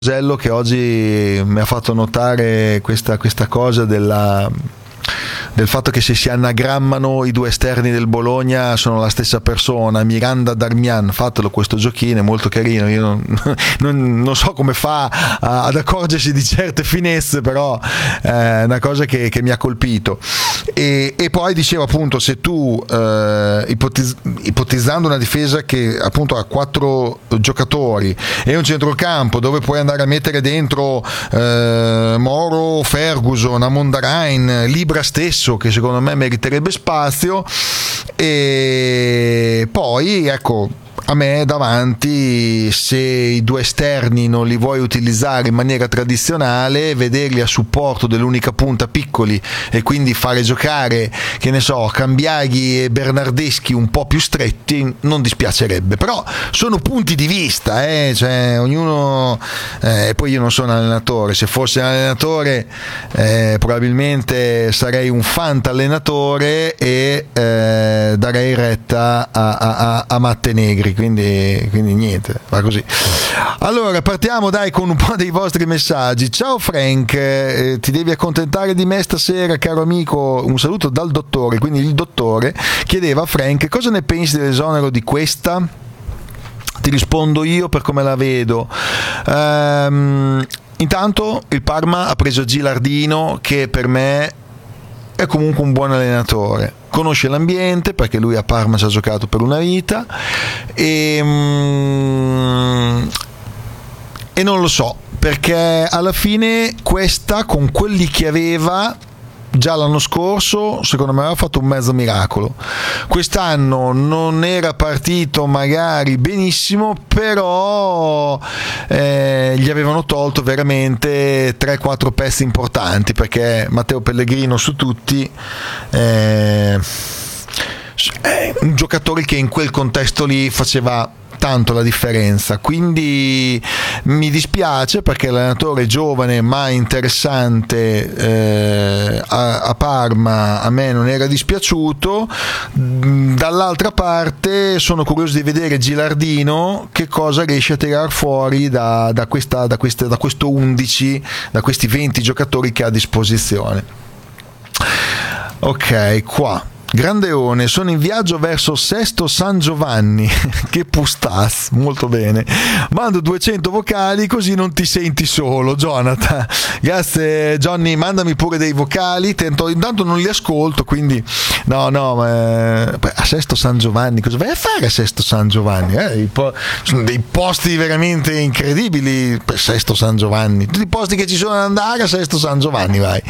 Rosello che oggi mi ha fatto notare questa cosa del fatto che se si anagrammano i due esterni del Bologna sono la stessa persona. Miranda Darmian, fatelo questo giochino, è molto carino. Io non so come fa ad accorgersi di certe finezze, però è una cosa che mi ha colpito. E poi dicevo appunto, se tu ipotizzando una difesa che appunto ha 4 giocatori e un centrocampo dove puoi andare a mettere dentro Moro, Ferguson, Amondarain, Libra stesso, che secondo me meriterebbe spazio, e poi ecco, a me davanti, se i due esterni non li vuoi utilizzare in maniera tradizionale, vederli a supporto dell'unica punta piccoli e quindi fare giocare, che ne so, Cambiaghi e Bernardeschi un po' più stretti, non dispiacerebbe. Però sono punti di vista, cioè ognuno, poi io non sono allenatore. Se fossi un allenatore probabilmente sarei un fanta allenatore e darei retta a Matte Negri. Quindi niente, va così. Allora partiamo dai con un po' dei vostri messaggi. Ciao Frank, ti devi accontentare di me stasera, caro amico. Un saluto dal dottore. Quindi il dottore chiedeva a Frank cosa ne pensi dell'esonero di Questa. Ti rispondo io per come la vedo. Intanto il Parma ha preso Gilardino, che per me è comunque un buon allenatore, conosce l'ambiente perché lui a Parma ci ha giocato per una vita, e non lo so, perché alla fine Questa, con quelli che aveva già l'anno scorso, secondo me aveva fatto un mezzo miracolo. Quest'anno non era partito magari benissimo, però gli avevano tolto veramente 3-4 pezzi importanti, perché Matteo Pellegrino su tutti è un giocatore che in quel contesto lì faceva tanto la differenza. Quindi mi dispiace, perché l'allenatore giovane ma interessante a Parma a me non era dispiaciuto. Dall'altra parte sono curioso di vedere Gilardino che cosa riesce a tirar fuori da questo 11, da questi 20 giocatori che ha a disposizione. Ok, qua Grandeone, sono in viaggio verso Sesto San Giovanni. Che pustas, molto bene. Mando 200 vocali così non ti senti solo, Jonathan. Grazie Johnny, mandami pure dei vocali, intanto non li ascolto, quindi no, a Sesto San Giovanni, cosa vai a fare a Sesto San Giovanni? Sono dei posti veramente incredibili per Sesto San Giovanni, tutti i posti che ci sono da andare a Sesto San Giovanni, vai.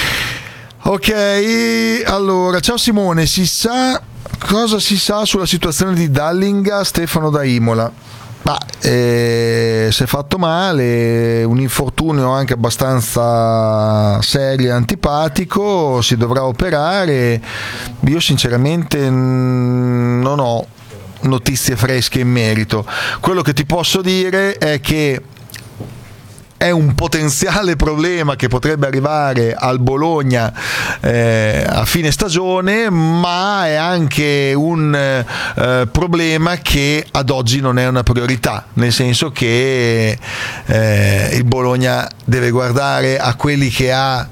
Ok, allora, ciao Simone, cosa si sa sulla situazione di Dallinga? Stefano da Imola. Si è fatto male, un infortunio anche abbastanza serio e antipatico, si dovrà operare. Io sinceramente non ho notizie fresche in merito. Quello che ti posso dire è che è un potenziale problema che potrebbe arrivare al Bologna a fine stagione, ma è anche un problema che ad oggi non è una priorità, nel senso che il Bologna deve guardare a quelli che ha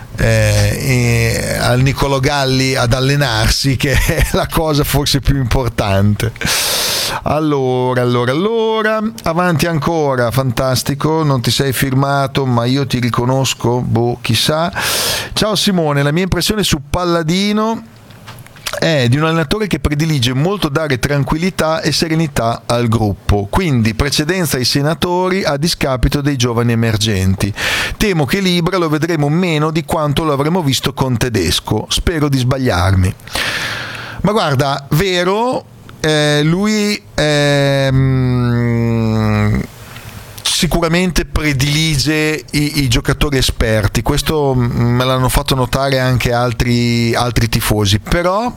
al Niccolò Galli ad allenarsi, che è la cosa forse più importante. Allora, avanti ancora, fantastico, non ti sei firmato ma io ti riconosco, chissà. Ciao Simone, la mia impressione su Palladino è di un allenatore che predilige molto dare tranquillità e serenità al gruppo, quindi precedenza ai senatori a discapito dei giovani emergenti. Temo che Libra lo vedremo meno di quanto lo avremmo visto con Tedesco, spero di sbagliarmi. Ma guarda, vero, lui sicuramente predilige i giocatori esperti, questo me l'hanno fatto notare anche altri tifosi, però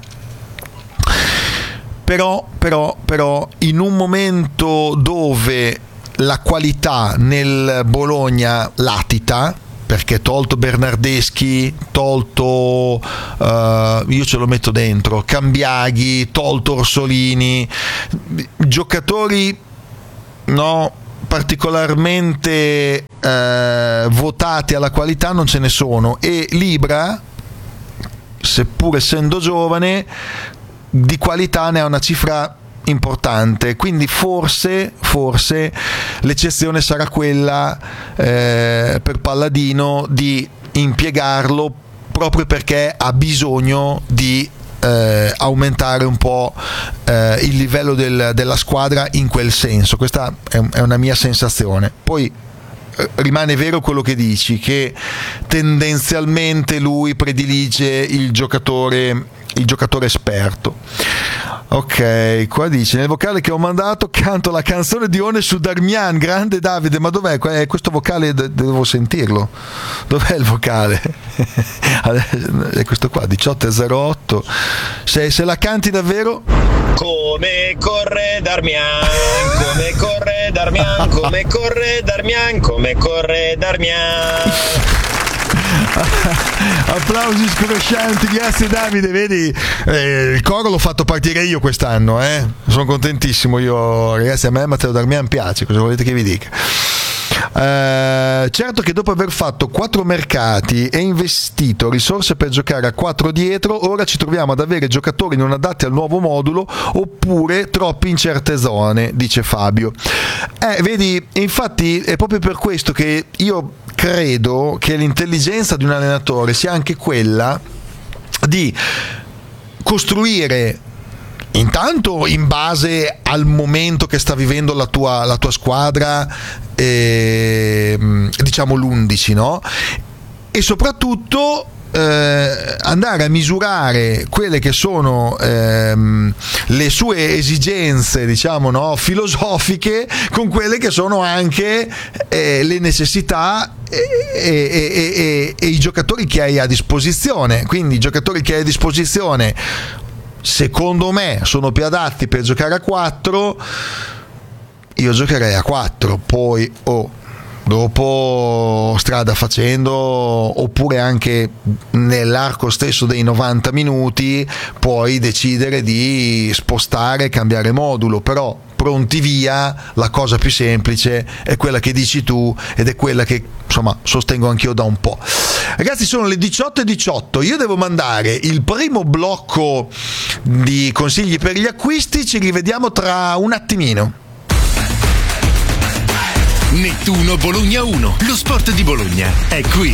in un momento dove la qualità nel Bologna latita, perché tolto Bernardeschi, io ce lo metto dentro, Cambiaghi, tolto Orsolini, giocatori particolarmente votati alla qualità non ce ne sono, e Libra, seppur essendo giovane, di qualità ne ha una cifra importante, quindi forse l'eccezione sarà quella per Palladino di impiegarlo proprio perché ha bisogno di aumentare un po' il livello della squadra in quel senso. Questa è una mia sensazione. Poi rimane vero quello che dici, che tendenzialmente lui predilige il giocatore esperto. Ok, qua dice: nel vocale che ho mandato canto la canzone di One su Darmian. Grande Davide, ma dov'è questo vocale? Devo sentirlo. Dov'è il vocale? È questo qua, 18:08. Se la canti davvero. Come corre Darmian, come corre Darmian, come corre Darmian, come corre Darmian. Applausi scroscianti, grazie Davide. Vedi, il coro l'ho fatto partire io quest'anno, sono contentissimo io, ragazzi. A me Matteo Darmian piace, cosa volete che vi dica? Certo che dopo aver fatto 4 mercati e investito risorse per giocare a 4 dietro, ora ci troviamo ad avere giocatori non adatti al nuovo modulo oppure troppi in certe zone, dice Fabio. Vedi, infatti è proprio per questo che io credo che l'intelligenza di un allenatore sia anche quella di costruire intanto in base al momento che sta vivendo la tua squadra, diciamo l'11, no? E soprattutto andare a misurare quelle che sono le sue esigenze, diciamo, no, filosofiche, con quelle che sono anche le necessità e i giocatori che hai a disposizione. Quindi i giocatori che hai a disposizione, secondo me, sono più adatti per giocare a 4. Io giocherei a 4, poi dopo strada facendo, oppure anche nell'arco stesso dei 90 minuti puoi decidere di spostare, cambiare modulo, però pronti via la cosa più semplice è quella che dici tu, ed è quella che insomma sostengo anch'io da un po'. Ragazzi, sono le 18:18, io devo mandare il primo blocco di consigli per gli acquisti, ci rivediamo tra un attimino. Nettuno Bologna 1, lo sport di Bologna è qui.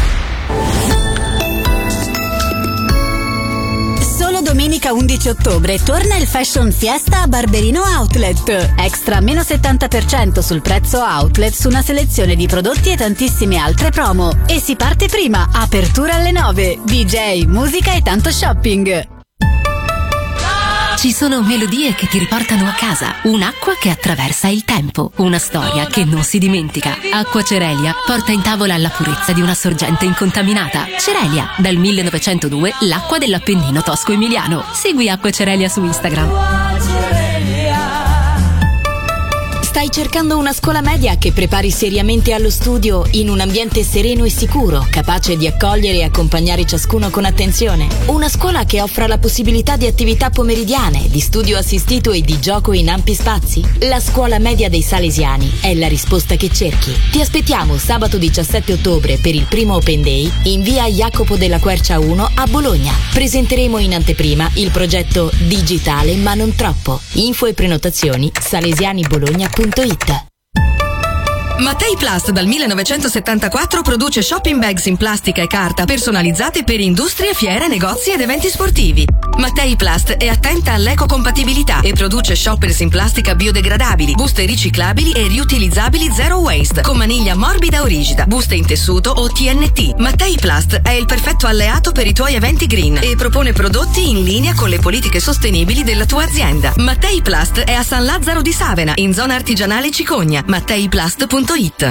Solo domenica 11 ottobre torna il Fashion Fiesta a Barberino Outlet. Extra meno 70% sul prezzo outlet su una selezione di prodotti e tantissime altre promo. E si parte prima, apertura alle 9, DJ, musica e tanto shopping. Ci sono melodie che ti riportano a casa, un'acqua che attraversa il tempo, una storia che non si dimentica. Acqua Cerelia porta in tavola la purezza di una sorgente incontaminata. Cerelia, dal 1902 l'acqua dell'Appennino tosco-emiliano. Segui Acqua Cerelia su Instagram. Stai cercando una scuola media che prepari seriamente allo studio in un ambiente sereno e sicuro, capace di accogliere e accompagnare ciascuno con attenzione? Una scuola che offra la possibilità di attività pomeridiane, di studio assistito e di gioco in ampi spazi? La scuola media dei Salesiani è la risposta che cerchi. Ti aspettiamo sabato 17 ottobre per il primo Open Day in via Jacopo della Quercia 1 a Bologna. Presenteremo in anteprima il progetto Digitale ma non troppo. Info e prenotazioni salesianibologna.it. Mattei Plast dal 1974 produce shopping bags in plastica e carta personalizzate per industrie, fiere, negozi ed eventi sportivi. Mattei Plast è attenta all'ecocompatibilità e produce shoppers in plastica biodegradabili, buste riciclabili e riutilizzabili zero waste, con maniglia morbida o rigida, buste in tessuto o TNT. Mattei Plast è il perfetto alleato per i tuoi eventi green e propone prodotti in linea con le politiche sostenibili della tua azienda. Mattei Plast è a San Lazzaro di Savena, in zona artigianale Cicogna. MatteiPlast.it.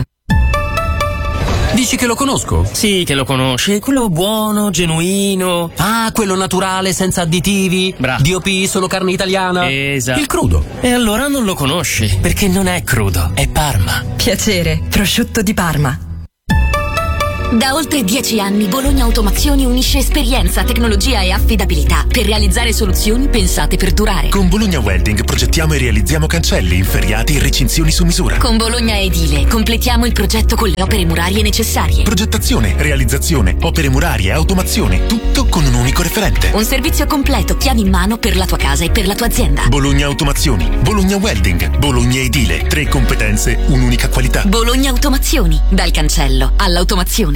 Dici che lo conosco? Sì, che lo conosci. Quello buono, genuino. Ah, quello naturale, senza additivi. Bravo. DOP, solo carne italiana. Esatto. Il crudo. E allora non lo conosci. Perché non è crudo, è Parma. Piacere, prosciutto di Parma. Da oltre 10 anni Bologna Automazioni unisce esperienza, tecnologia e affidabilità per realizzare soluzioni pensate per durare. Con Bologna Welding progettiamo e realizziamo cancelli, inferriati e recinzioni su misura. Con Bologna Edile completiamo il progetto con le opere murarie necessarie. Progettazione, realizzazione, opere murarie, automazione, tutto con un unico referente. Un servizio completo, chiavi in mano per la tua casa e per la tua azienda. Bologna Automazioni, Bologna Welding, Bologna Edile. 3 competenze, un'unica qualità. Bologna Automazioni, dal cancello all'automazione.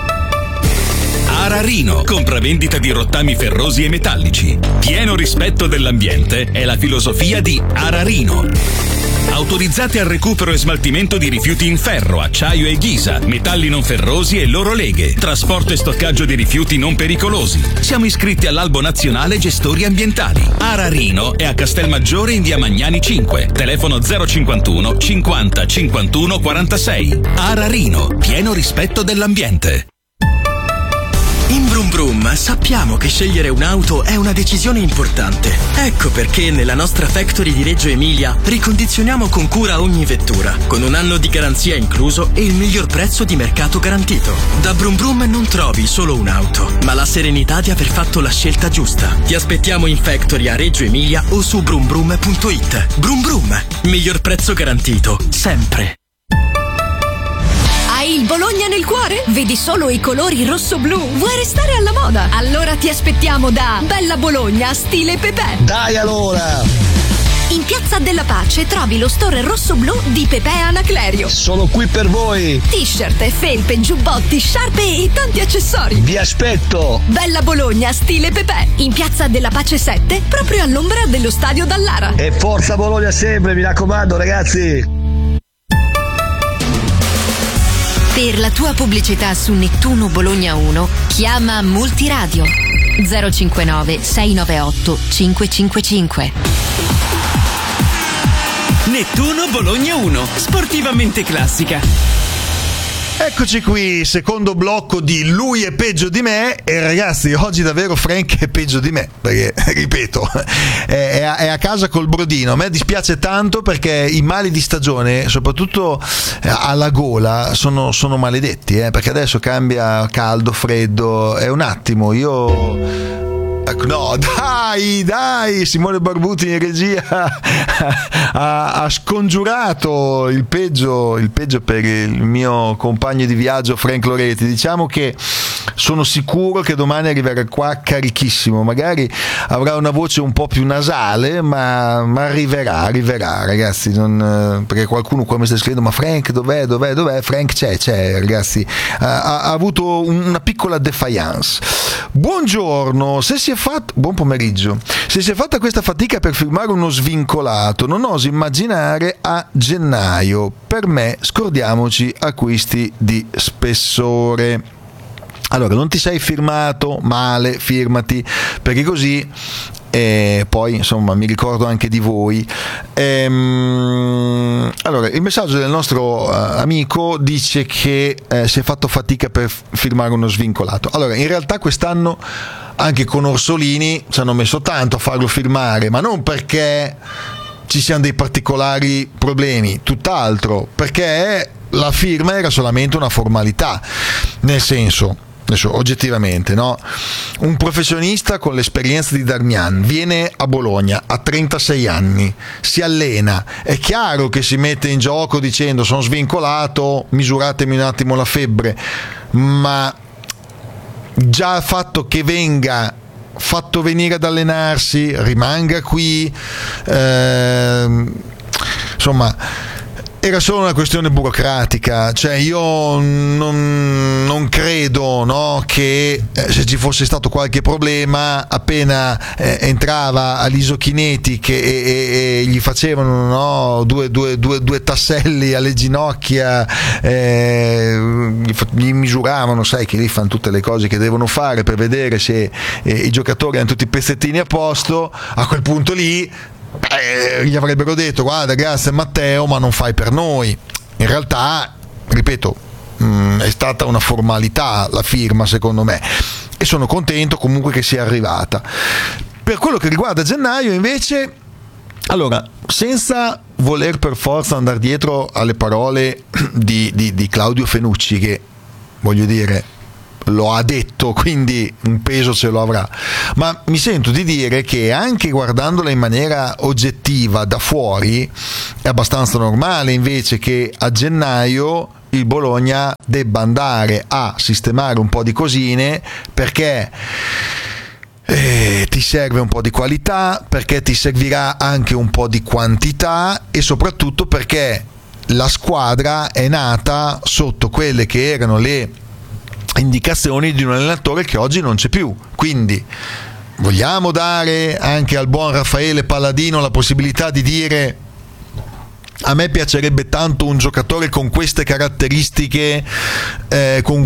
Ararino, compravendita di rottami ferrosi e metallici. Pieno rispetto dell'ambiente è la filosofia di Ararino. Autorizzati al recupero e smaltimento di rifiuti in ferro, acciaio e ghisa, metalli non ferrosi e loro leghe, trasporto e stoccaggio di rifiuti non pericolosi. Siamo iscritti all'Albo Nazionale Gestori Ambientali. Ararino è a Castelmaggiore in via Magnani 5, telefono 051 50 51 46. Ararino, pieno rispetto dell'ambiente. In Brum Brum sappiamo che scegliere un'auto è una decisione importante. Ecco perché nella nostra factory di Reggio Emilia ricondizioniamo con cura ogni vettura, con un anno di garanzia incluso e il miglior prezzo di mercato garantito. Da Brum Brum non trovi solo un'auto, ma la serenità di aver fatto la scelta giusta. Ti aspettiamo in factory a Reggio Emilia o su brumbrum.it. Brum Brum, miglior prezzo garantito, sempre. Hai il Bologna nel cuore? Vedi solo i colori rosso-blu? Vuoi restare alla moda? Allora ti aspettiamo da Bella Bologna stile Pepe. Dai allora! In Piazza della Pace trovi lo store rosso-blu di Pepe Anaclerio. Sono qui per voi! T-shirt, felpe, giubbotti, sciarpe e tanti accessori. Vi aspetto! Bella Bologna stile Pepe. In Piazza della Pace 7, proprio all'ombra dello stadio Dallara. E forza Bologna sempre, mi raccomando ragazzi! Per la tua pubblicità su Nettuno Bologna 1, chiama Multiradio 059 698 555. Nettuno Bologna 1, sportivamente classica. Eccoci qui, secondo blocco di Lui è peggio di me. E ragazzi, oggi davvero Frank è peggio di me, perché ripeto, è a casa col brodino. A me dispiace tanto perché i mali di stagione, soprattutto alla gola, sono maledetti, perché adesso cambia caldo, freddo, è un attimo, no, dai, Simone Barbuti in regia ha scongiurato il peggio per il mio compagno di viaggio Frank Loretti. Diciamo che sono sicuro che domani arriverà qua carichissimo, magari avrà una voce un po' più nasale, ma arriverà ragazzi, perché qualcuno qua mi sta scrivendo: ma Frank dov'è? Frank c'è ragazzi, ha avuto una piccola defiance. Buongiorno, buon pomeriggio. Se si è fatta questa fatica per firmare uno svincolato, non oso immaginare a gennaio. Per me, scordiamoci acquisti di spessore. Allora, non ti sei firmato? Male, firmati, perché così poi insomma mi ricordo anche di voi. Allora, il messaggio del nostro amico dice che si è fatto fatica per firmare uno svincolato. Allora, in realtà quest'anno anche con Orsolini ci hanno messo tanto a farlo firmare, ma non perché ci siano dei particolari problemi, tutt'altro, perché la firma era solamente una formalità, nel senso, adesso oggettivamente, no? Un professionista con l'esperienza di Darmian viene a Bologna a 36 anni, si allena, è chiaro che si mette in gioco dicendo: sono svincolato, misuratemi un attimo la febbre, ma già il fatto che venga fatto venire ad allenarsi, rimanga qui, insomma, era solo una questione burocratica. Cioè, io non credo, no, che se ci fosse stato qualche problema appena entrava all'Isochinetti e gli facevano, no, due tasselli alle ginocchia, gli misuravano, sai che lì fanno tutte le cose che devono fare per vedere se i giocatori hanno tutti i pezzettini a posto. A quel punto lì gli avrebbero detto: guarda, grazie Matteo, ma non fai per noi. In realtà, ripeto, è stata una formalità la firma, secondo me, e sono contento comunque che sia arrivata. Per quello che riguarda gennaio, invece, allora, senza voler per forza andare dietro alle parole di Claudio Fenucci, che voglio dire, lo ha detto, quindi un peso ce lo avrà, ma mi sento di dire che anche guardandola in maniera oggettiva da fuori è abbastanza normale invece che a gennaio il Bologna debba andare a sistemare un po' di cosine, perché ti serve un po' di qualità, perché ti servirà anche un po' di quantità e soprattutto perché la squadra è nata sotto quelle che erano le indicazioni di un allenatore che oggi non c'è più. Quindi vogliamo dare anche al buon Raffaele Palladino la possibilità di dire: a me piacerebbe tanto un giocatore con queste caratteristiche, con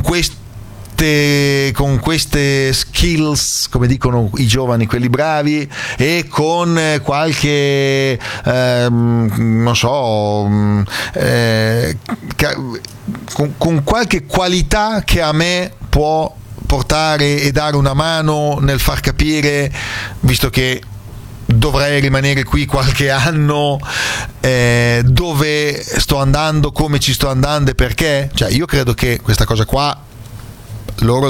queste skills, come dicono i giovani, quelli bravi, e con qualche non so, con qualche qualità che a me può portare e dare una mano nel far capire, visto che dovrei rimanere qui qualche anno, dove sto andando, come ci sto andando e perché. Cioè, io credo che questa cosa qua loro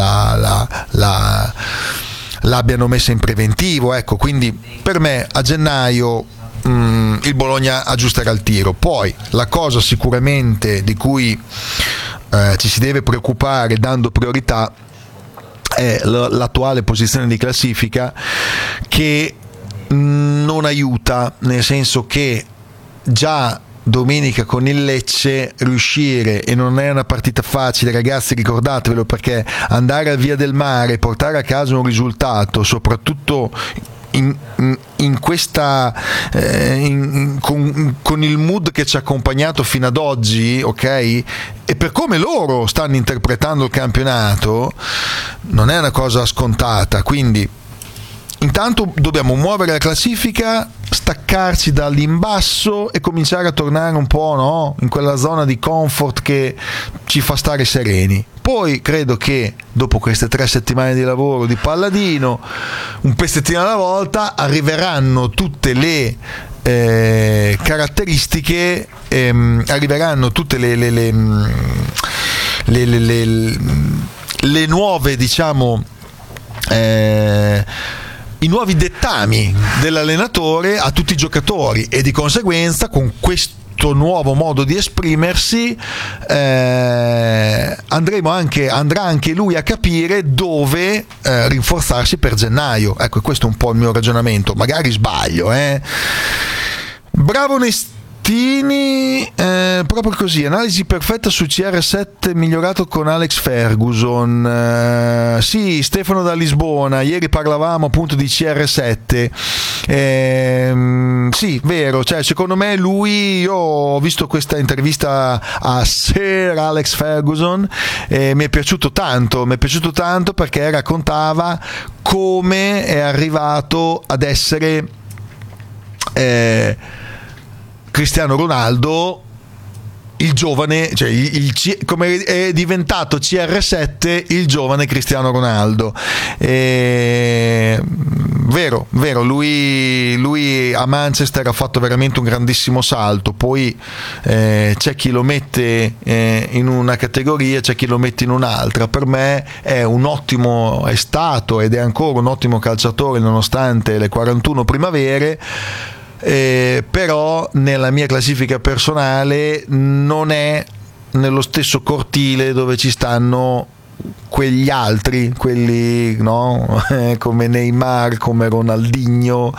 l'abbiano messa in preventivo, ecco. Quindi per me a gennaio il Bologna aggiusterà il tiro. Poi la cosa sicuramente di cui ci si deve preoccupare dando priorità è l'attuale posizione di classifica, che non aiuta, nel senso che già domenica con il Lecce riuscire, e non è una partita facile ragazzi, ricordatevelo, perché andare al Via del Mare, portare a casa un risultato, soprattutto in questa con il mood che ci ha accompagnato fino ad oggi, ok, e per come loro stanno interpretando il campionato, non è una cosa scontata. Quindi intanto dobbiamo muovere la classifica, staccarci dall'imbasso e cominciare a tornare un po', no, in quella zona di comfort che ci fa stare sereni. Poi credo che dopo queste 3 settimane di lavoro di Palladino, un pezzettino alla volta, arriveranno tutte le caratteristiche, arriveranno tutte le nuove, diciamo, i nuovi dettami dell'allenatore a tutti i giocatori, e di conseguenza con questo nuovo modo di esprimersi andrà anche lui a capire dove rinforzarsi per gennaio. Ecco, questo è un po' il mio ragionamento, magari sbaglio, Bravo Nestini, proprio così, analisi perfetta su CR7 migliorato con Alex Ferguson. Sì, Stefano da Lisbona, ieri parlavamo appunto di CR7, sì, vero, cioè secondo me lui, io ho visto questa intervista a Sir Alex Ferguson e mi è piaciuto tanto perché raccontava come è arrivato ad essere Cristiano Ronaldo, il giovane, cioè come è diventato CR7 il giovane Cristiano Ronaldo. Vero, lui a Manchester ha fatto veramente un grandissimo salto. Poi c'è chi lo mette in una categoria, c'è chi lo mette in un'altra. Per me è stato ed è ancora un ottimo calciatore nonostante le 41 primavere. Però nella mia classifica personale non è nello stesso cortile dove ci stanno quegli altri, quelli, no? Come Neymar, come Ronaldinho,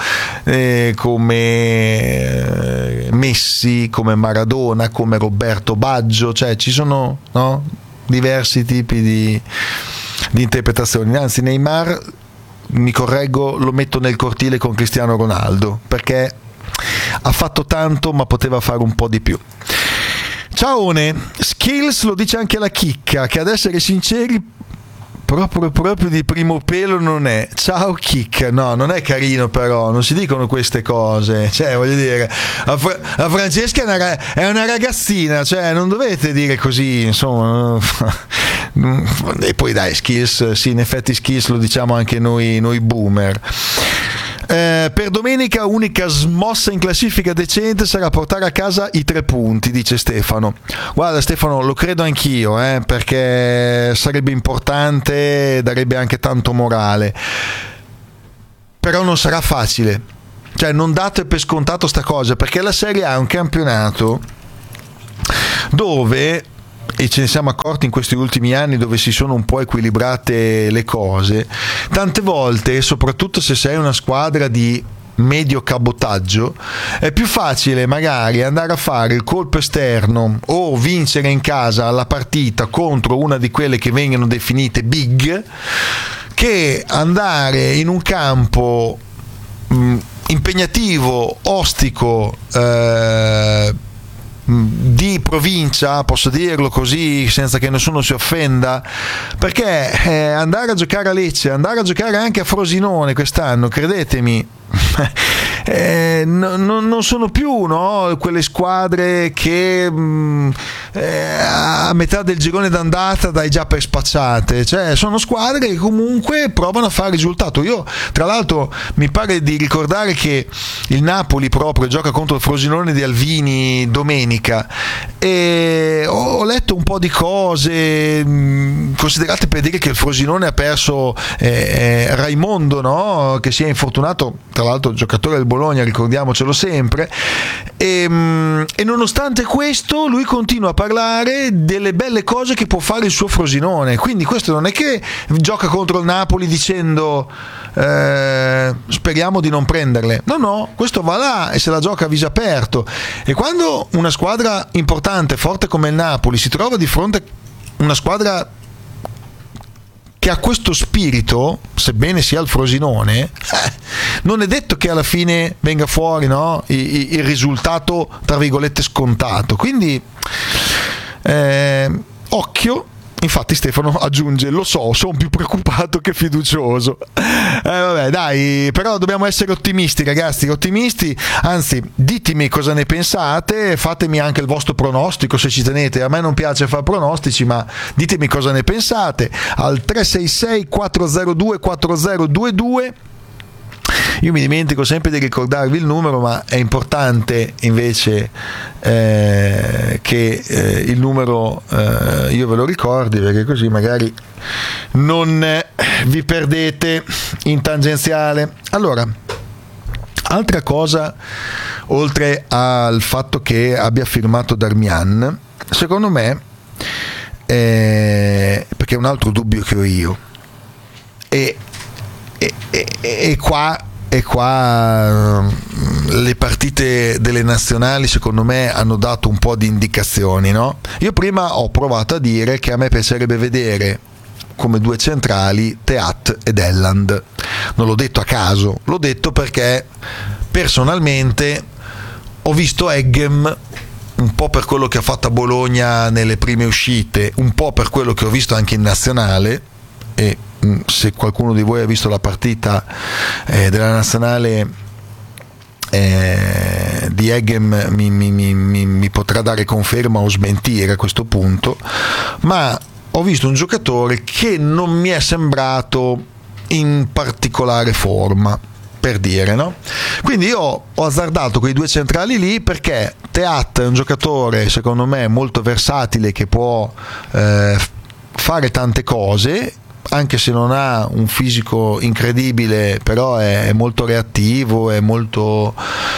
come Messi, come Maradona, come Roberto Baggio. Cioè ci sono, no, diversi tipi di interpretazioni. Anzi, Neymar, mi correggo, lo metto nel cortile con Cristiano Ronaldo, perché ha fatto tanto ma poteva fare un po' di più. Ciaone, skills lo dice anche la Chicca, che ad essere sinceri proprio di primo pelo non è. Ciao Chicca, no, non è carino, però non si dicono queste cose, cioè voglio dire, a Francesca è una ragazzina, cioè non dovete dire così, insomma. E poi dai, skills, sì, in effetti skills lo diciamo anche noi boomer. Per domenica unica smossa in classifica decente sarà portare a casa i 3 punti, dice Stefano. Guarda Stefano, lo credo anch'io, perché sarebbe importante, darebbe anche tanto morale, però non sarà facile, cioè non date per scontato sta cosa, perché la Serie A è un campionato dove, e ce ne siamo accorti in questi ultimi anni, dove si sono un po' equilibrate le cose, tante volte, soprattutto se sei una squadra di medio cabotaggio, è più facile magari andare a fare il colpo esterno o vincere in casa la partita contro una di quelle che vengono definite big, che andare in un campo impegnativo, ostico, di provincia, posso dirlo così senza che nessuno si offenda, perché andare a giocare a Lecce, andare a giocare anche a Frosinone quest'anno, credetemi, non sono più, no, quelle squadre che a metà del girone d'andata dai già per spacciate, cioè sono squadre che comunque provano a fare risultato. Io tra l'altro mi pare di ricordare che il Napoli proprio gioca contro il Frosinone di Alvini domenica, e ho letto un po' di cose, considerate per dire che il Frosinone ha perso Raimondo, no? Che si è infortunato, tra l'altro giocatore del Bologna, ricordiamocelo sempre, e nonostante questo lui continua a parlare delle belle cose che può fare il suo Frosinone, quindi questo non è che gioca contro il Napoli dicendo speriamo di non prenderle, no, questo va là e se la gioca a viso aperto, e quando una squadra importante, forte come il Napoli, si trova di fronte a una squadra che ha questo spirito, sebbene sia il Frosinone, non è detto che alla fine venga fuori, no, il risultato tra virgolette scontato, quindi occhio. Infatti Stefano aggiunge: lo so, sono più preoccupato che fiducioso. Vabbè, dai, però dobbiamo essere ottimisti, ragazzi, ottimisti. Anzi, ditemi cosa ne pensate, fatemi anche il vostro pronostico se ci tenete. A me non piace fare pronostici, ma ditemi cosa ne pensate al 366 402 4022. Io mi dimentico sempre di ricordarvi il numero, ma è importante invece che il numero io ve lo ricordi, perché così magari non vi perdete in tangenziale. Allora, altra cosa, oltre al fatto che abbia firmato Darmian, secondo me, perché è un altro dubbio che ho io, e qua le partite delle nazionali secondo me hanno dato un po' di indicazioni, no? Io prima ho provato a dire che a me piacerebbe vedere come 2 centrali Teat ed Elland. Non l'ho detto a caso, l'ho detto perché personalmente ho visto Eggem, un po' per quello che ha fatto a Bologna nelle prime uscite, un po' per quello che ho visto anche in nazionale, e se qualcuno di voi ha visto la partita della nazionale di Eggem mi potrà dare conferma o smentire a questo punto, ma ho visto un giocatore che non mi è sembrato in particolare forma, per dire, no? Quindi io ho azzardato quei 2 centrali lì, perché Teat è un giocatore secondo me molto versatile, che può fare tante cose, anche se non ha un fisico incredibile, però è molto reattivo, è molto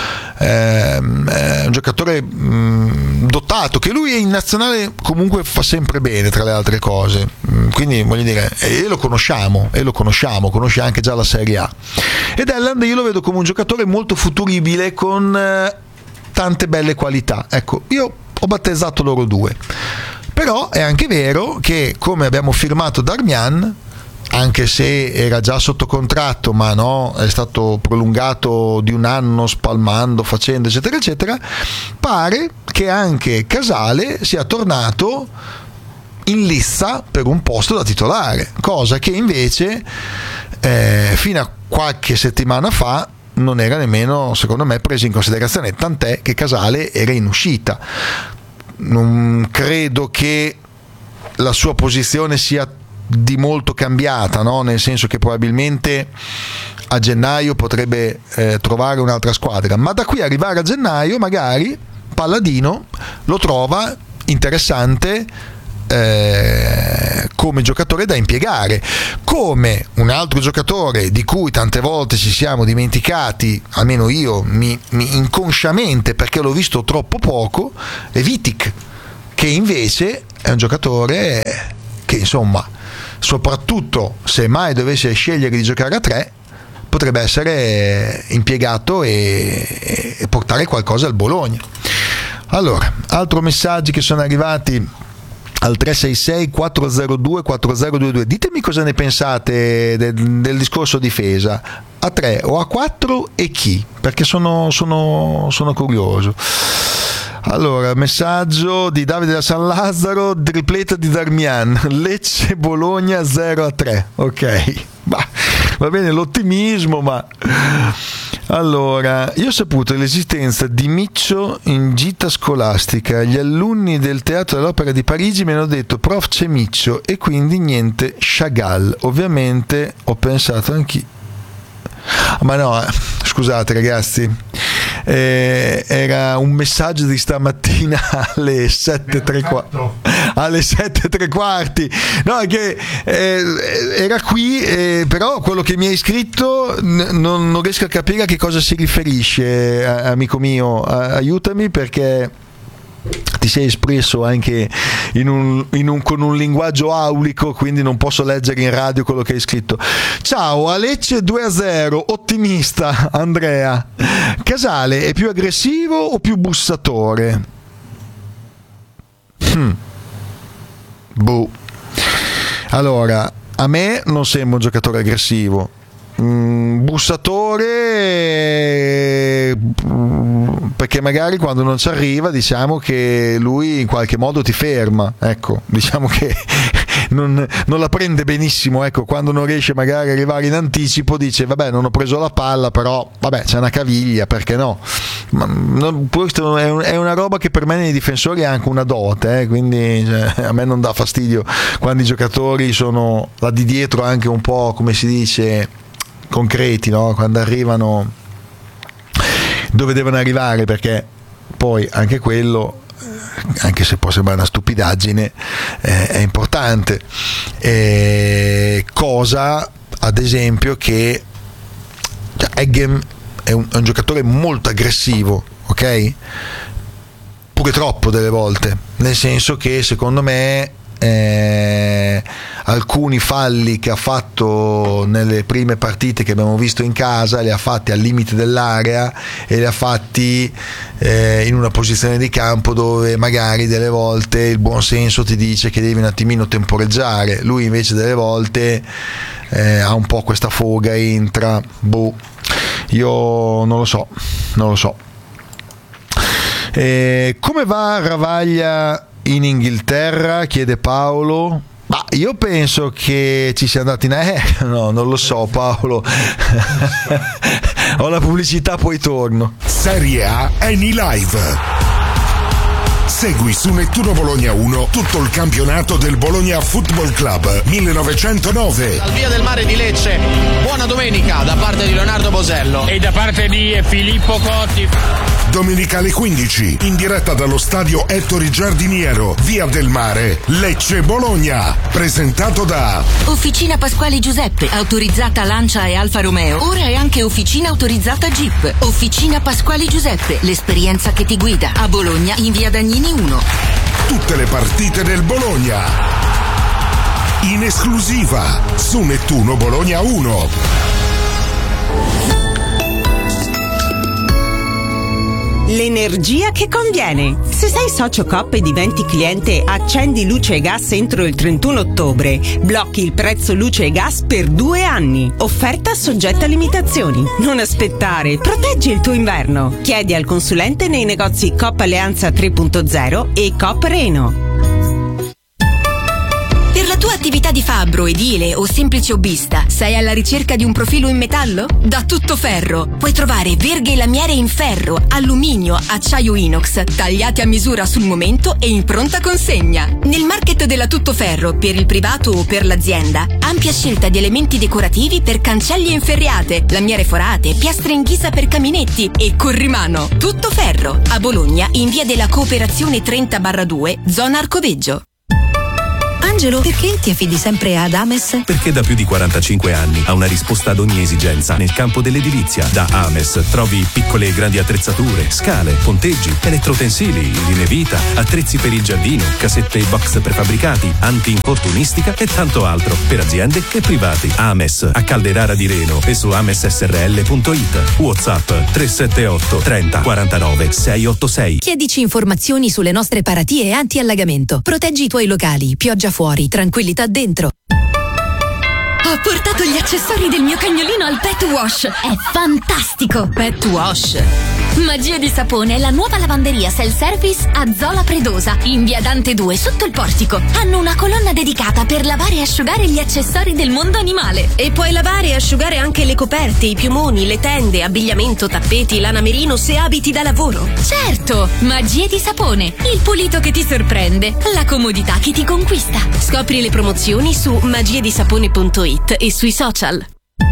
un giocatore dotato, che lui in nazionale comunque fa sempre bene, tra le altre cose, quindi voglio dire, e lo conosciamo, conosce anche già la Serie A. Ed Elland io lo vedo come un giocatore molto futuribile, con tante belle qualità. Ecco, io ho battezzato loro 2. Però è anche vero che, come abbiamo firmato Darmian, anche se era già sotto contratto, ma no, è stato prolungato di 1 anno, spalmando, facendo eccetera eccetera, pare che anche Casale sia tornato in lizza per un posto da titolare, cosa che invece fino a qualche settimana fa non era nemmeno, secondo me, presa in considerazione, tant'è che Casale era in uscita. Non credo che la sua posizione sia di molto cambiata, no? Nel senso che probabilmente a gennaio potrebbe trovare un'altra squadra, ma da qui arrivare a gennaio magari Palladino lo trova interessante come giocatore da impiegare, come un altro giocatore di cui tante volte ci siamo dimenticati, almeno io inconsciamente, perché l'ho visto troppo poco, è Vitic, che invece è un giocatore che, insomma, soprattutto se mai dovesse scegliere di giocare a 3, potrebbe essere impiegato e portare qualcosa al Bologna. Allora, altri messaggi che sono arrivati al 366 402 4022. Ditemi cosa ne pensate del discorso difesa, a 3 o a 4 e chi, perché sono curioso. Allora, messaggio di Davide da San Lazzaro, tripletta di Darmian, Lecce Bologna 0-3. Ok, va bene l'ottimismo, ma allora, io ho saputo dell'esistenza di Miccio in gita scolastica. Gli alunni del Teatro dell'Opera di Parigi mi hanno detto prof c'è Miccio, e quindi niente Chagall. Ovviamente ho pensato anch'io, ma no, scusate ragazzi, era un messaggio di stamattina alle 7:03, alle 7:03. No, che era qui, però quello che mi hai scritto non riesco a capire a che cosa si riferisce, amico mio, aiutami, perché ti sei espresso anche con un linguaggio aulico, quindi non posso leggere in radio quello che hai scritto. Ciao, a Lecce 2-0, ottimista Andrea. Casale è più aggressivo o più bussatore? Boh. Allora, a me non sembra un giocatore aggressivo. Bussatore, perché magari quando non ci arriva, diciamo che lui in qualche modo ti ferma, ecco, diciamo che non la prende benissimo, ecco, quando non riesce magari a arrivare in anticipo dice vabbè, non ho preso la palla, però vabbè, c'è una caviglia, perché no? Questo è una roba che per me nei difensori è anche una dote, quindi a me non dà fastidio quando i giocatori sono là di dietro anche un po', come si dice, concreti, no? Quando arrivano dove devono arrivare, perché poi anche quello, anche se può sembrare una stupidaggine, è importante. Cosa, ad esempio, che Eggem è un giocatore molto aggressivo, ok? Pure troppo delle volte, nel senso che secondo me alcuni falli che ha fatto nelle prime partite che abbiamo visto in casa li ha fatti al limite dell'area e li ha fatti in una posizione di campo dove magari delle volte il buon senso ti dice che devi un attimino temporeggiare. Lui invece delle volte ha un po' questa foga, entra, io non lo so. Come va Ravaglia in Inghilterra? Chiede Paolo. Ma io penso che ci sia andato in aereo, no, non lo so Paolo. Ho la pubblicità, poi torno. Serie A Eni Live. Segui su Nettuno Bologna 1 tutto il campionato del Bologna Football Club 1909. Al Via del Mare di Lecce, buona domenica da parte di Leonardo Bosello e da parte di Filippo Cotti. Domenica alle 15, in diretta dallo stadio Ettore Giardiniero, Via del Mare, Lecce Bologna. Presentato da Officina Pasquali Giuseppe, autorizzata Lancia e Alfa Romeo. Ora è anche officina autorizzata Jeep. Officina Pasquali Giuseppe, l'esperienza che ti guida. A Bologna, in Via Dagnini 1. Tutte le partite del Bologna in esclusiva su Nettuno Bologna 1. L'energia che conviene. Se sei socio Coop e diventi cliente Accendi Luce e Gas entro il 31 ottobre, blocchi il prezzo luce e gas per 2 anni. Offerta soggetta a limitazioni. Non aspettare, proteggi il tuo inverno. Chiedi al consulente nei negozi Coop Alleanza 3.0 e Coop Reno. Per la tua attività di fabbro, edile o semplice hobbista, sei alla ricerca di un profilo in metallo? Da Tuttoferro puoi trovare verghe e lamiere in ferro, alluminio, acciaio inox, tagliati a misura sul momento e in pronta consegna. Nel market della Tuttoferro, per il privato o per l'azienda, ampia scelta di elementi decorativi per cancelli e inferriate, lamiere forate, piastre in ghisa per caminetti e corrimano. Tuttoferro, a Bologna, in via della Cooperazione 30/2, zona Arcoveggio. Angelo, perché ti affidi sempre ad Ames? Perché da più di 45 anni ha una risposta ad ogni esigenza nel campo dell'edilizia. Da Ames trovi piccole e grandi attrezzature, scale, ponteggi, elettrotensili, linee vita, attrezzi per il giardino, casette e box prefabbricati, anti-infortunistica e tanto altro per aziende e privati. Ames a Calderara di Reno e su amessrl.it. WhatsApp 378 30 49 686. Chiedici informazioni sulle nostre paratie anti-allagamento. Proteggi i tuoi locali, pioggia fuori, tranquillità dentro. Ho portato gli accessori del mio cagnolino al Pet Wash. È fantastico! Pet Wash. Magia di Sapone è la nuova lavanderia self-service a Zola Predosa, in via Dante 2, sotto il portico. Hanno una colonna dedicata per lavare e asciugare gli accessori del mondo animale. E puoi lavare e asciugare anche le coperte, i piumoni, le tende, abbigliamento, tappeti, lana merino se abiti da lavoro. Certo! Magia di Sapone, il pulito che ti sorprende, la comodità che ti conquista. Scopri le promozioni su magiadisapone.it e sui social.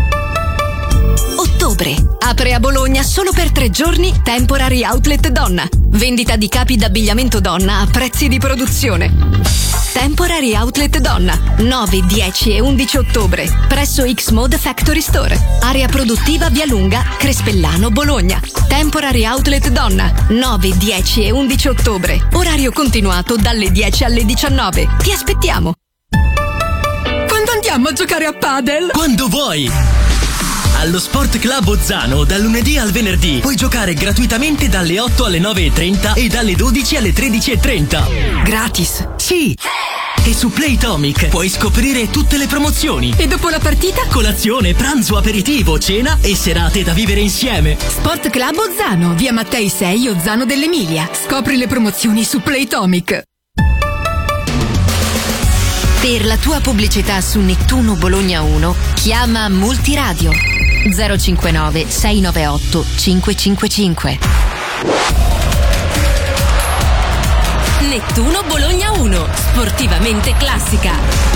Ottobre. Apre a Bologna solo per 3 giorni Temporary Outlet Donna. Vendita di capi d'abbigliamento donna a prezzi di produzione. Temporary Outlet Donna, 9, 10 e 11 ottobre, presso X-Mode Factory Store. Area produttiva Via Lunga, Crespellano, Bologna. Temporary Outlet Donna, 9, 10 e 11 ottobre. Orario continuato dalle 10 alle 19. Ti aspettiamo. Quando andiamo a giocare a padel? Quando vuoi! Allo Sport Club Ozzano, dal lunedì al venerdì, puoi giocare gratuitamente dalle 8 alle 9:30 e dalle 12 alle 13:30. Gratis? Sì! E su Playtomic puoi scoprire tutte le promozioni. E dopo la partita? Colazione, pranzo, aperitivo, cena e serate da vivere insieme. Sport Club Ozzano, via Mattei 6, Ozzano dell'Emilia. Scopri le promozioni su Playtomic. Per la tua pubblicità su Nettuno Bologna 1, chiama Multiradio 059 698 555. Nettuno Bologna 1, sportivamente classica.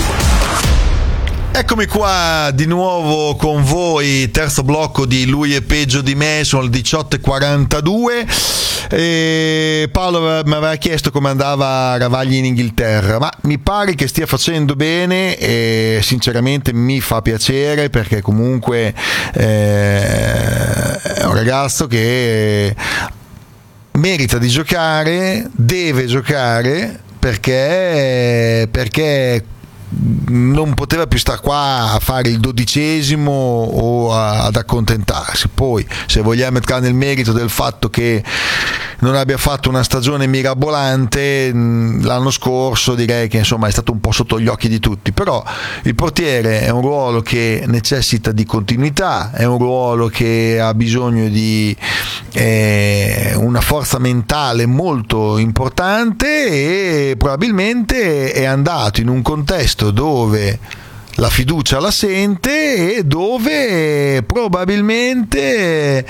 Eccomi qua di nuovo con voi, terzo blocco di Lui è peggio di me, sono le 18:42 e Paolo mi aveva chiesto come andava Ravagli in Inghilterra, ma mi pare che stia facendo bene e sinceramente mi fa piacere perché comunque è un ragazzo che merita di giocare, deve giocare perché non poteva più stare qua a fare il 12° o ad accontentarsi. Poi se vogliamo entrare nel merito del fatto che non abbia fatto una stagione mirabolante l'anno scorso, direi che insomma è stato un po' sotto gli occhi di tutti, però il portiere è un ruolo che necessita di continuità, è un ruolo che ha bisogno di una forza mentale molto importante e probabilmente è andato in un contesto dove la fiducia la sente e dove probabilmente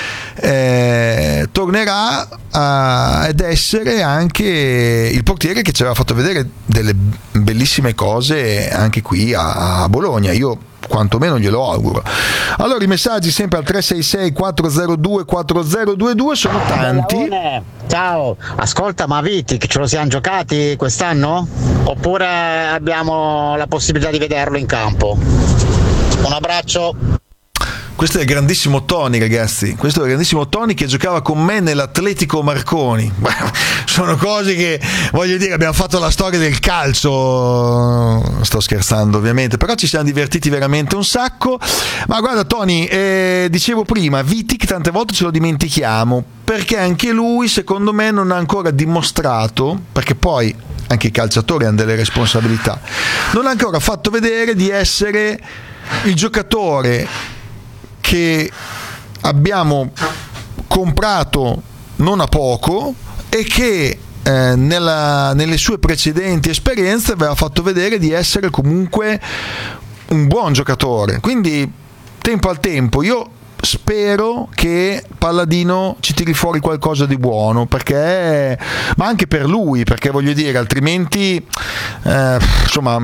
tornerà ad essere anche il portiere che ci aveva fatto vedere delle bellissime cose anche qui a Bologna. Io quantomeno glielo auguro. Allora i messaggi sempre al 366 402 4022 sono tanti. Ciao, ascolta, ma Vitic ce lo siamo giocati quest'anno? Oppure abbiamo la possibilità di vederlo in campo? Un abbraccio. Questo è il grandissimo Tony, ragazzi. Questo è il grandissimo Tony che giocava con me nell'Atletico Marconi. Sono cose che, voglio dire, abbiamo fatto la storia del calcio. Sto scherzando, ovviamente, però ci siamo divertiti veramente un sacco. Ma guarda, Tony, dicevo prima, Vitic tante volte ce lo dimentichiamo perché anche lui, secondo me, non ha ancora dimostrato, perché poi anche i calciatori hanno delle responsabilità, non ha ancora fatto vedere di essere il giocatore che abbiamo comprato non a poco e che nelle sue precedenti esperienze aveva fatto vedere di essere comunque un buon giocatore, quindi tempo al tempo io spero che Palladino ci tiri fuori qualcosa di buono, perché ma anche per lui, perché voglio dire, altrimenti insomma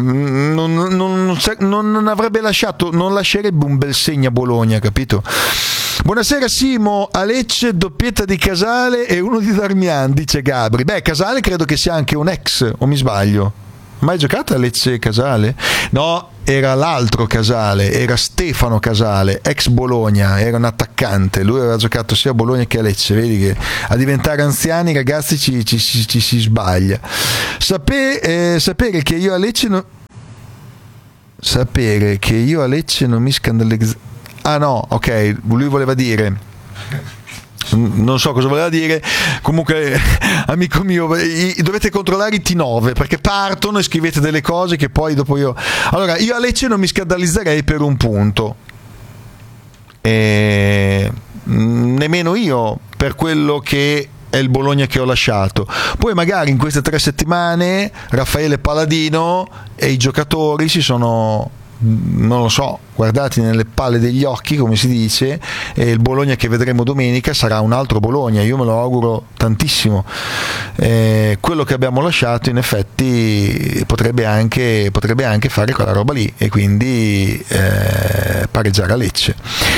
non avrebbe lasciato, non lascerebbe un bel segno a Bologna, capito? Buonasera Simo, a Lecce doppietta di Casale e uno di Darmian, dice Gabri. Beh, Casale credo che sia anche un ex, o mi sbaglio? Mai giocato a Lecce Casale? No, era l'altro Casale, era Stefano Casale, ex Bologna, era un attaccante, lui aveva giocato sia a Bologna che a Lecce. Vedi che a diventare anziani, ragazzi, ci si sbaglia. Sapere che io a Lecce non mi scandalizzo. Ah no, ok, lui voleva dire, non so cosa voleva dire, comunque amico mio, dovete controllare i T9 perché partono e scrivete delle cose che poi dopo io a Lecce non mi scandalizzerei per un punto, nemmeno io per quello che è il Bologna che ho lasciato. Poi magari in queste 3 settimane Raffaele Palladino e i giocatori si sono, non lo so, guardati nelle palle degli occhi, come si dice, e il Bologna che vedremo domenica sarà un altro Bologna, io me lo auguro tantissimo. Quello che abbiamo lasciato in effetti potrebbe anche fare quella roba lì e quindi pareggiare a Lecce.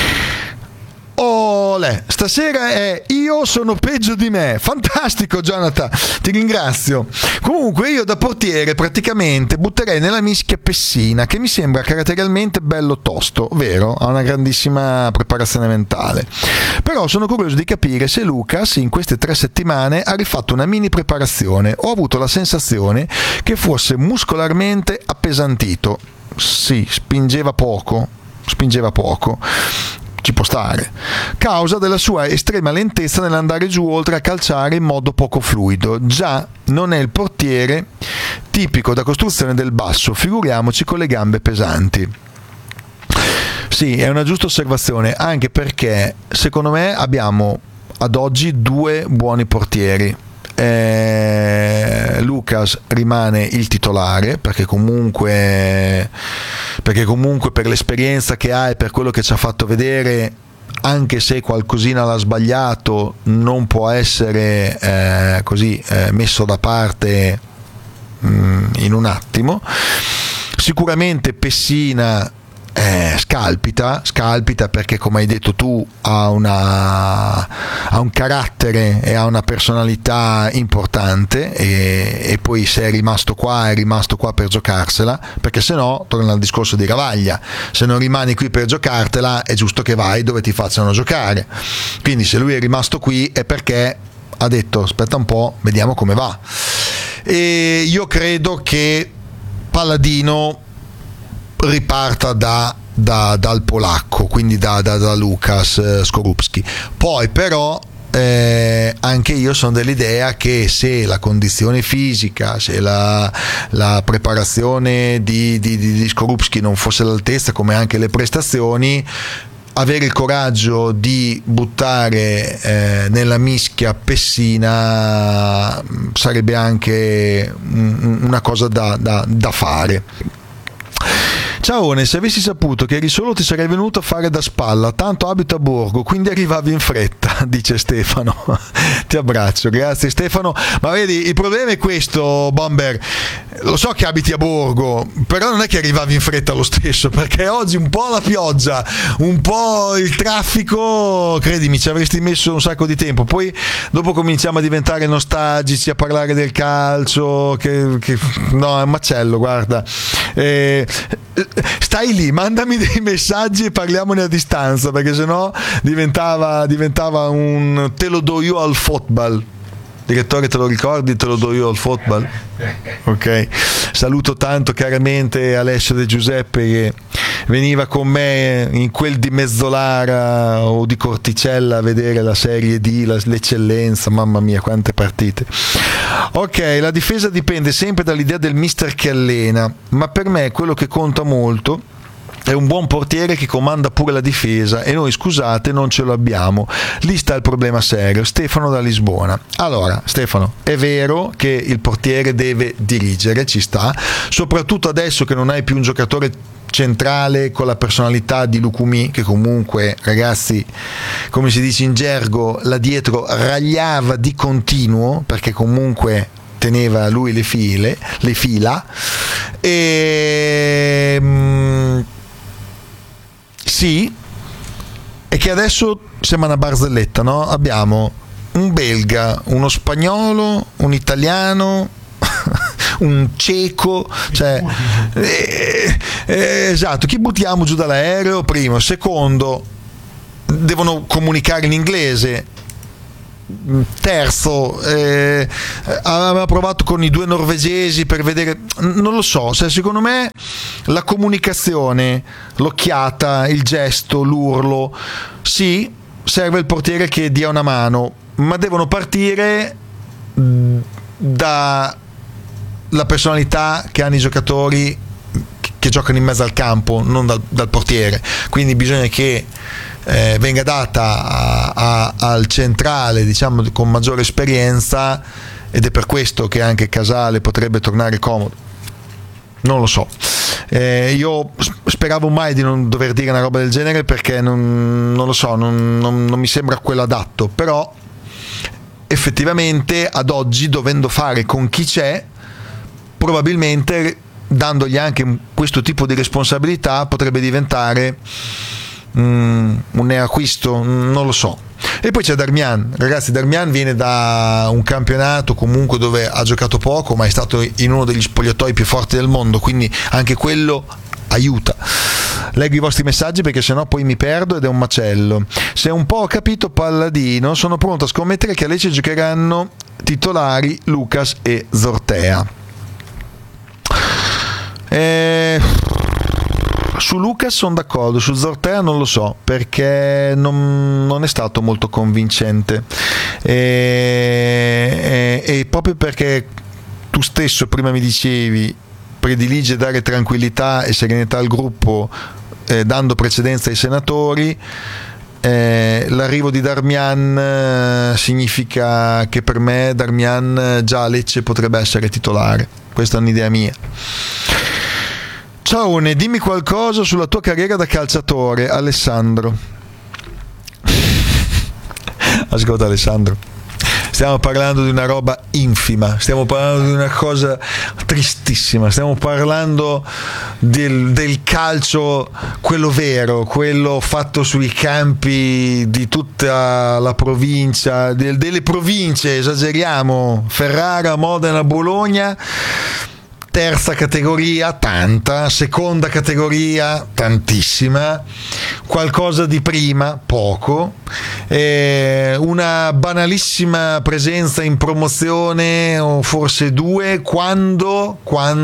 Stasera è Io sono peggio di me. Fantastico Jonathan, ti ringrazio. Comunque io da portiere praticamente butterei nella mischia Pessina, che mi sembra caratterialmente bello tosto, vero? Ha una grandissima preparazione mentale, però sono curioso di capire se Lucas in queste 3 settimane ha rifatto una mini preparazione o ha avuto la sensazione che fosse muscolarmente appesantito. Sì, spingeva poco, ci può stare, causa della sua estrema lentezza nell'andare giù oltre a calciare in modo poco fluido. Già non è il portiere tipico da costruzione del basso, figuriamoci con le gambe pesanti. Sì, è una giusta osservazione, anche perché secondo me abbiamo ad oggi 2 buoni portieri. Lucas rimane il titolare perché comunque per l'esperienza che ha e per quello che ci ha fatto vedere, anche se qualcosina l'ha sbagliato, non può essere messo da parte in un attimo. Sicuramente Pessina scalpita perché, come hai detto tu, ha un carattere e ha una personalità importante, e poi se è rimasto qua per giocarsela, perché se no torna al discorso di Ravaglia: se non rimani qui per giocartela è giusto che vai dove ti facciano giocare. Quindi se lui è rimasto qui è perché ha detto aspetta un po', vediamo come va. E io credo che Palladino riparta dal polacco, quindi da Lukas Skorupski. Poi però anche io sono dell'idea che se la condizione fisica, se la preparazione di Skorupski non fosse all'altezza, come anche le prestazioni, avere il coraggio di buttare nella mischia Pessina sarebbe anche una cosa da fare. Ciao, se avessi saputo che eri solo ti sarei venuto a fare da spalla, tanto abito a Borgo, quindi arrivavi in fretta, dice Stefano. Ti abbraccio, grazie Stefano. Ma vedi, il problema è questo, Bomber, lo so che abiti a Borgo, però non è che arrivavi in fretta lo stesso, perché oggi un po' la pioggia, un po' il traffico, credimi, ci avresti messo un sacco di tempo. Poi dopo cominciamo a diventare nostalgici, a parlare del calcio, che no, è un macello, guarda. Stai lì, mandami dei messaggi e parliamone a distanza, perché sennò diventava un te lo do io al football. Direttore, te lo ricordi? Te lo do io al football? Ok, saluto tanto caramente Alessio De Giuseppe, che veniva con me in quel di Mezzolara o di Corticella a vedere la Serie D, l'eccellenza, mamma mia quante partite. Ok, la difesa dipende sempre dall'idea del mister che allena, ma per me quello che conta molto è un buon portiere che comanda pure la difesa e noi, scusate, non ce lo abbiamo. Lì sta il problema serio. Stefano da Lisbona. Allora, Stefano, è vero che il portiere deve dirigere, ci sta, soprattutto adesso che non hai più un giocatore centrale con la personalità di Lukumi, che comunque, ragazzi, come si dice in gergo, là dietro ragliava di continuo, perché comunque teneva lui le fila. E sì, è che adesso sembra una barzelletta, no? Abbiamo un belga, uno spagnolo, un italiano, un ceco, cioè esatto, chi buttiamo giù dall'aereo? Primo, secondo, devono comunicare in inglese. Terzo, aveva provato con i 2 norvegesi per vedere, non lo so, secondo me la comunicazione, l'occhiata, il gesto, l'urlo, sì, serve il portiere che dia una mano, ma devono partire dalla personalità che hanno i giocatori che giocano in mezzo al campo, non dal portiere. Quindi bisogna che venga data al centrale, diciamo, con maggiore esperienza, ed è per questo che anche Casale potrebbe tornare comodo. Non lo so, io speravo mai di non dover dire una roba del genere, perché non lo so, non mi sembra quello adatto, però effettivamente ad oggi, dovendo fare con chi c'è, probabilmente dandogli anche questo tipo di responsabilità potrebbe diventare un acquisto, non lo so. E poi c'è Darmian, ragazzi. Darmian viene da un campionato comunque dove ha giocato poco, ma è stato in uno degli spogliatoi più forti del mondo, quindi anche quello aiuta. Leggo i vostri messaggi perché sennò poi mi perdo ed è un macello. Se un po' ho capito Palladino, sono pronto a scommettere che a Lecce giocheranno titolari Lucas e Zortea. Su Lucas sono d'accordo, su Zortea non lo so, perché non è stato molto convincente, e proprio perché tu stesso prima mi dicevi predilige dare tranquillità e serenità al gruppo, dando precedenza ai senatori, l'arrivo di Darmian significa che per me Darmian già a Lecce potrebbe essere titolare. Questa è un'idea mia. Ciao, dimmi qualcosa sulla tua carriera da calciatore, Alessandro. Ascolta Alessandro, stiamo parlando di una roba infima, stiamo parlando di una cosa tristissima, stiamo parlando del calcio, quello vero, quello fatto sui campi di tutta la provincia, delle province, esageriamo, Ferrara, Modena, Bologna. Terza categoria, tanta. Seconda categoria, tantissima. Qualcosa di prima, poco. Una banalissima presenza in promozione, o forse 2, quando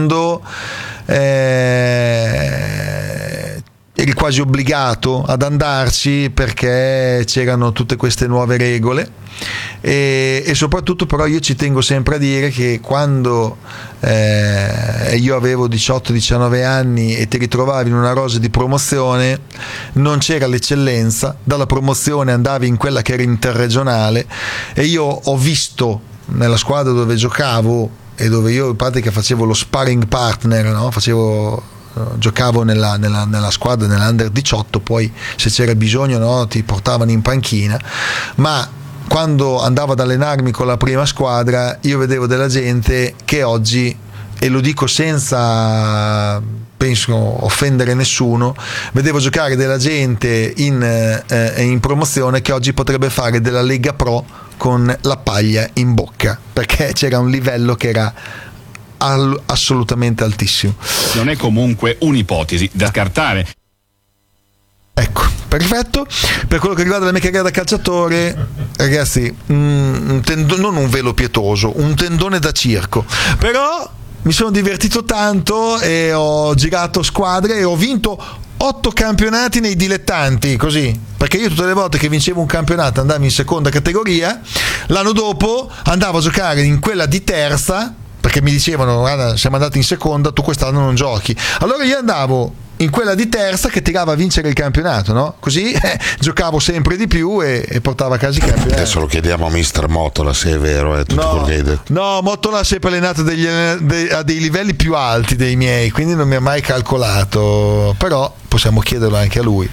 eri quasi obbligato ad andarci perché c'erano tutte queste nuove regole. E soprattutto però io ci tengo sempre a dire che quando io avevo 18-19 anni e ti ritrovavi in una rosa di promozione, non c'era l'eccellenza, dalla promozione andavi in quella che era interregionale, e io ho visto nella squadra dove giocavo e dove io in pratica facevo lo sparring partner, no? Giocavo nella squadra nell'Under 18, poi se c'era bisogno, no, ti portavano in panchina, ma quando andavo ad allenarmi con la prima squadra io vedevo della gente che oggi, e lo dico senza penso offendere nessuno, vedevo giocare della gente in promozione che oggi potrebbe fare della Lega Pro con la paglia in bocca, perché c'era un livello che era assolutamente altissimo. Non è comunque un'ipotesi da scartare. Ecco, perfetto. Per quello che riguarda la mia carriera da calciatore, ragazzi, non un velo pietoso, un tendone da circo, però mi sono divertito tanto e ho girato squadre e ho vinto 8 campionati nei dilettanti, così, perché io tutte le volte che vincevo un campionato andavo in seconda categoria, l'anno dopo andavo a giocare in quella di terza, perché mi dicevano guarda, siamo andati in seconda, tu quest'anno non giochi. Allora io andavo in quella di terza che tirava a vincere il campionato, no? Così giocavo sempre di più e portavo a casa i campionati. Adesso lo chiediamo a Mister Motola se è vero, è tutto quello che hai detto. No, Motola ha sempre allenato a dei livelli più alti dei miei, quindi non mi ha mai calcolato, però possiamo chiederlo anche a lui.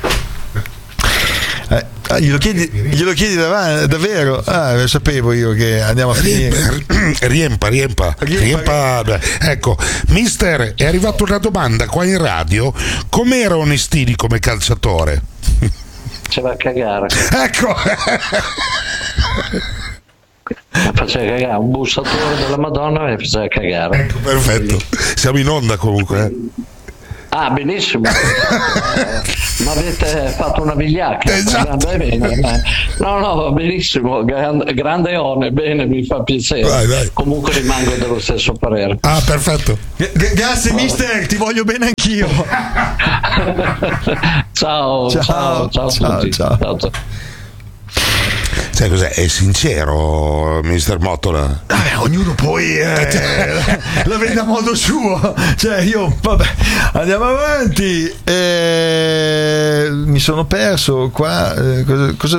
Glielo chiedi davvero? Lo sapevo io che andiamo a finire. Riempa. Ecco, mister, è arrivata una domanda qua in radio: com'era Onestini come calciatore? Faceva cagare. Ecco. Faceva cagare, un bussatore della Madonna e faceva cagare. Ecco, perfetto. Siamo in onda comunque. Ah, benissimo. Ma avete fatto una vigliacca. Esatto. No, va benissimo. Grande one, bene, mi fa piacere. Vai. Comunque rimango dello stesso parere. Ah, perfetto. Grazie mister, ti voglio bene anch'io. Ciao a tutti. Ciao. Sai cos'è? È sincero, Mister Motola. Ognuno poi la vede a modo suo. Cioè vabbè, andiamo avanti. Mi sono perso qua. Cosa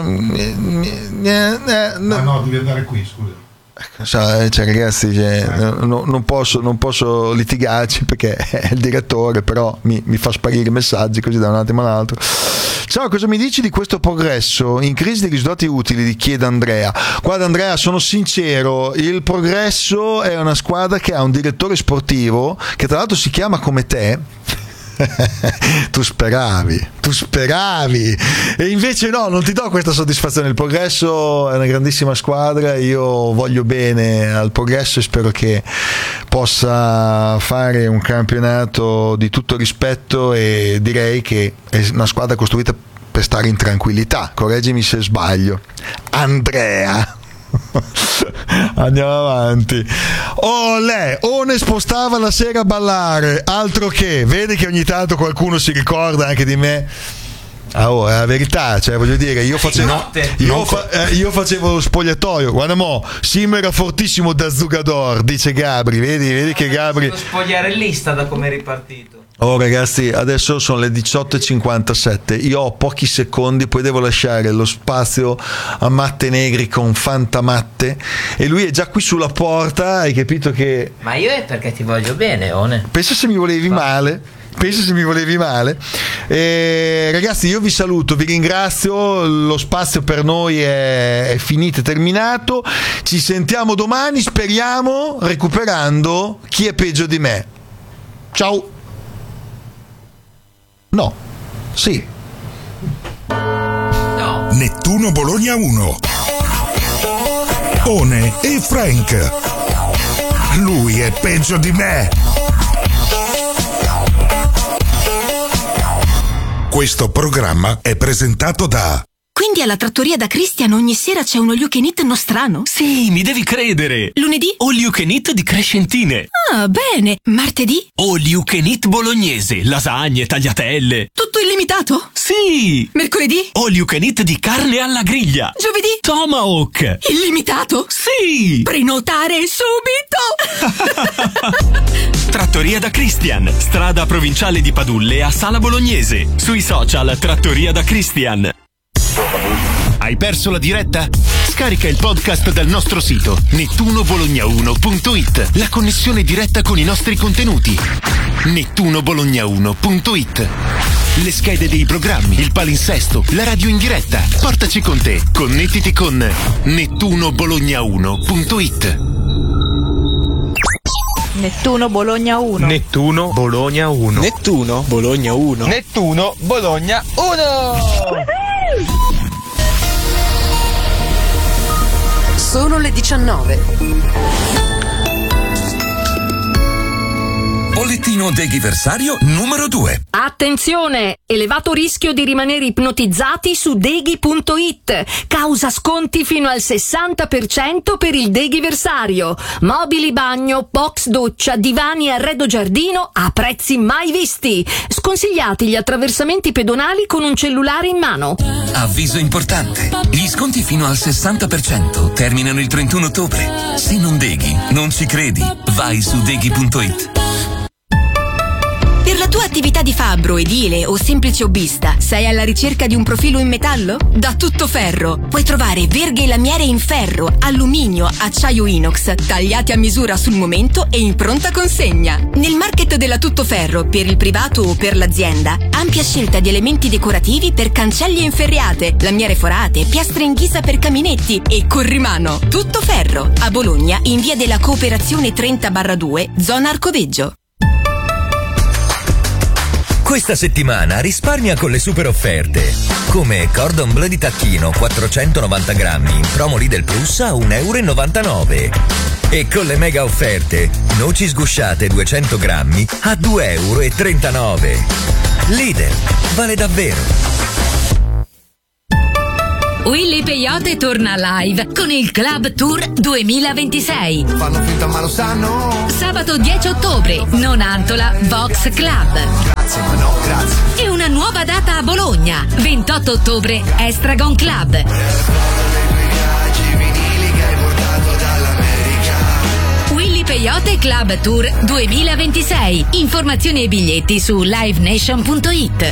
no, devi andare qui, scusa. Cioè, ragazzi, non posso litigarci perché è il direttore, però mi fa sparire i messaggi così da un attimo all'altro. Ciao, cosa mi dici di questo progresso in crisi di risultati utili? Chiede Andrea. Guarda Andrea, sono sincero, il Progresso è una squadra che ha un direttore sportivo che tra l'altro si chiama come te. Tu speravi e invece no, non ti do questa soddisfazione. Il Progresso è una grandissima squadra, io voglio bene al Progresso e spero che possa fare un campionato di tutto rispetto, e direi che è una squadra costruita per stare in tranquillità. Correggimi se sbaglio, Andrea. Andiamo avanti. One spostava la sera a ballare, altro che, vedi che ogni tanto qualcuno si ricorda anche di me. È la verità, cioè voglio dire, io facevo lo spogliatoio, guarda mo, Sim era fortissimo da Zugador, dice Gabri, vedi che Gabri lo spogliarellista da come è ripartito. Ragazzi, adesso sono le 18:57, io ho pochi secondi, poi devo lasciare lo spazio a Matte Negri con Fantamatte e lui è già qui sulla porta, hai capito che... Ma io è perché ti voglio bene, One. Pensa se mi volevi male. Ragazzi, io vi saluto, vi ringrazio, lo spazio per noi è finito, è terminato, ci sentiamo domani, speriamo recuperando Chi è peggio di me. Ciao. No. Sì. No. Nettuno Bologna 1. One e Frank. Lui è peggio di me. Questo programma è presentato da... Quindi alla trattoria da Christian ogni sera c'è un all you can eat nostrano? Sì, mi devi credere. Lunedì? All you can eat di Crescentine. Ah, bene. Martedì? All you can eat bolognese, lasagne, tagliatelle. Tutto illimitato? Sì. Mercoledì? All you can eat di carne alla griglia. Giovedì? Tomahawk. Illimitato? Sì. Prenotare subito! Trattoria da Christian, strada provinciale di Padulle a Sala Bolognese. Sui social Trattoria da Christian. Hai perso la diretta? Scarica il podcast dal nostro sito nettunobologna1.it. La connessione diretta con i nostri contenuti. nettunobologna1.it. Le schede dei programmi, il palinsesto, la radio in diretta. Portaci con te. Connettiti con nettunobologna1.it. Nettuno Bologna 1. Nettuno Bologna 1. Nettuno Bologna 1. Nettuno Bologna 1. Sono le 19. Bollettino deghiversario numero 2. Attenzione! Elevato rischio di rimanere ipnotizzati su deghi.it. Causa sconti fino al 60% per il deghiversario. Mobili bagno, box doccia, divani e arredo giardino a prezzi mai visti. Sconsigliati gli attraversamenti pedonali con un cellulare in mano. Avviso importante. Gli sconti fino al 60% terminano il 31 ottobre. Se non deghi, non ci credi. Vai su deghi.it. Per la tua attività di fabbro, edile o semplice hobbista, sei alla ricerca di un profilo in metallo? Da Tuttoferro puoi trovare verghe e lamiere in ferro, alluminio, acciaio inox, tagliati a misura sul momento e in pronta consegna. Nel market della Tuttoferro, per il privato o per l'azienda, ampia scelta di elementi decorativi per cancelli e inferriate, lamiere forate, piastre in ghisa per caminetti e corrimano. Tuttoferro, a Bologna, in via della Cooperazione 30/2, zona Arcoveggio. Questa settimana risparmia con le super offerte. Come Cordon Bleu di tacchino 490 grammi in promo Lidl Plus a €1,99 €. E con le mega offerte, noci sgusciate 200 grammi a €2,39 €. Lidl, vale davvero. Willy Peyote torna live con il Club Tour 2026. Fanno finta ma lo sanno. Sabato 10 ottobre, Nonantola Vox Club. Grazie, ma no, grazie. E una nuova data a Bologna, 28 ottobre, Estragon Club. Willy Peyote Club Tour 2026. Informazioni e biglietti su livenation.it.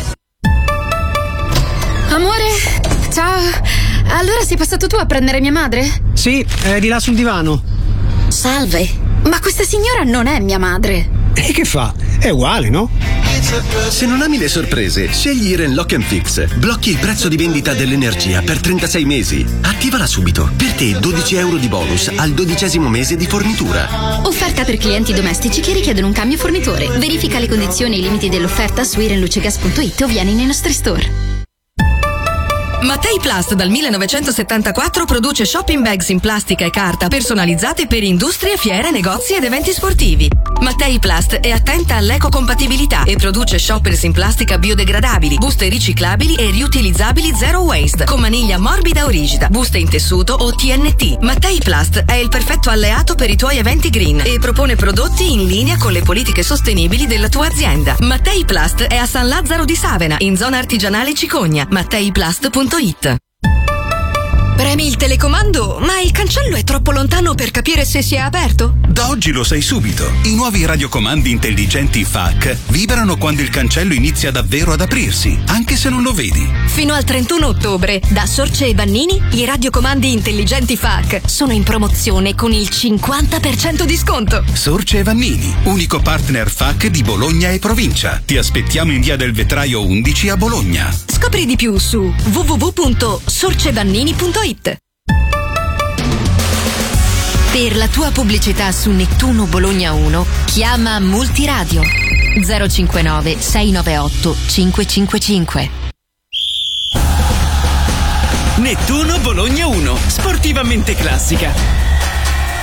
Amore, ciao. Allora sei passato tu a prendere mia madre? Sì, è di là sul divano. Salve, ma questa signora non è mia madre. E che fa? È uguale, no? Se non ami le sorprese, scegli Iren Lock & Fix. Blocchi il prezzo di vendita dell'energia per 36 mesi. Attivala subito. Per te €12 di bonus al 12° mese di fornitura. Offerta per clienti domestici che richiedono un cambio fornitore. Verifica le condizioni e i limiti dell'offerta su irenlucegas.it o vieni nei nostri store. Mattei Plast dal 1974 produce shopping bags in plastica e carta personalizzate per industrie, fiere, negozi ed eventi sportivi. Mattei Plast è attenta all'ecocompatibilità e produce shoppers in plastica biodegradabili, buste riciclabili e riutilizzabili zero waste, con maniglia morbida o rigida, buste in tessuto o TNT. Mattei Plast è il perfetto alleato per i tuoi eventi green e propone prodotti in linea con le politiche sostenibili della tua azienda. Mattei Plast è a San Lazzaro di Savena, in zona artigianale Cicogna. matteiplast.it. Premi il telecomando, ma il cancello è troppo lontano per capire se si è aperto? Da oggi lo sai subito. I nuovi radiocomandi intelligenti FAC vibrano quando il cancello inizia davvero ad aprirsi, anche se non lo vedi. Fino al 31 ottobre, da Sorce e Vannini, i radiocomandi intelligenti FAC sono in promozione con il 50% di sconto. Sorce e Vannini, unico partner FAC di Bologna e provincia. Ti aspettiamo in via del Vetraio 11 a Bologna. Scopri di più su www.sorcevannini.it. Per la tua pubblicità su Nettuno Bologna 1, chiama Multiradio 059 698 555. Nettuno Bologna 1, sportivamente classica.